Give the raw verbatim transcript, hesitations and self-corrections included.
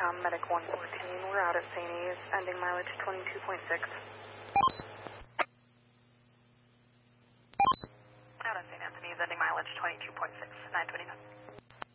com, Medic one fourteen. We're out at Saint A's, ending mileage twenty-two point six.